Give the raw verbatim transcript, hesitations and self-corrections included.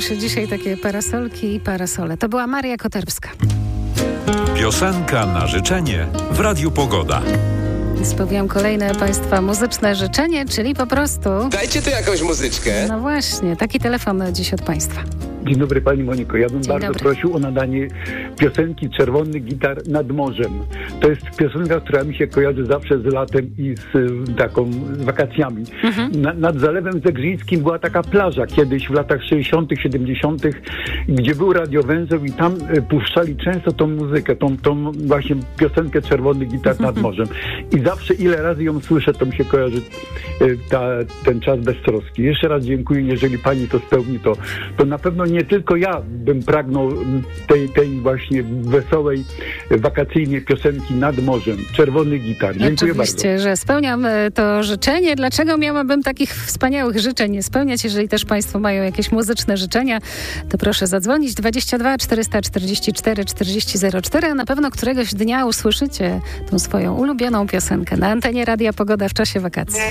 słyszę dzisiaj takie parasolki i parasole. To była Maria Koterbska. Piosenka na życzenie w Radiu Pogoda. Spełniam kolejne Państwa muzyczne życzenie, czyli po prostu... Dajcie tu jakąś muzyczkę. No właśnie, taki telefon dziś od Państwa. Dzień dobry Pani Moniko, ja bym Dzień bardzo dobry. prosił o nadanie piosenki Czerwony gitar nad morzem. To jest piosenka, która mi się kojarzy zawsze z latem i z y, taką z wakacjami. Mhm. Na, nad Zalewem Zegrzyńskim była taka plaża kiedyś w latach sześćdziesiątych, siedemdziesiątych, gdzie był radiowęzeł i tam y, puszczali często tą muzykę, tą, tą właśnie piosenkę Czerwony gitar nad morzem. I zawsze ile razy ją słyszę, to mi się kojarzy y, ta, ten czas beztroski. Jeszcze raz dziękuję, jeżeli Pani to spełni, to, to na pewno nie tylko ja bym pragnął tej, tej właśnie wesołej, wakacyjnej piosenki nad morzem. Czerwony gitar. Dziękuję Oczywiście, bardzo. że spełniam to życzenie. Dlaczego miałabym takich wspaniałych życzeń nie spełniać? Jeżeli też Państwo mają jakieś muzyczne życzenia, to proszę zadzwonić dwadzieścia dwa czterysta czterdzieści cztery czterdzieści zero cztery, a na pewno któregoś dnia usłyszycie tą swoją ulubioną piosenkę na antenie Radia Pogoda w czasie wakacji.